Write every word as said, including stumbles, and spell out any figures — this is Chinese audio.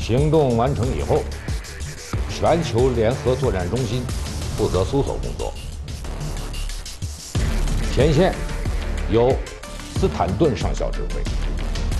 行动完成以后，全球联合作战中心负责搜索工作，前线由斯坦顿上校指挥。